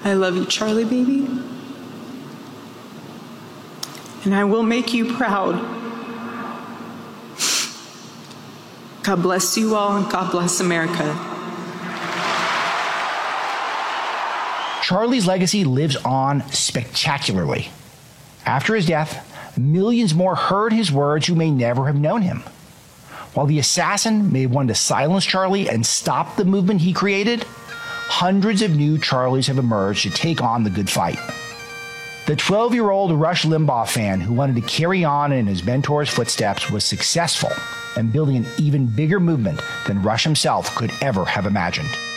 I love you, Charlie, baby. And I will make you proud. God bless you all, and God bless America. Charlie's legacy lives on spectacularly. After his death, millions more heard his words who may never have known him. While the assassin may have wanted to silence Charlie and stop the movement he created, hundreds of new Charlies have emerged to take on the good fight. The 12-year-old Rush Limbaugh fan who wanted to carry on in his mentor's footsteps was successful in building an even bigger movement than Rush himself could ever have imagined.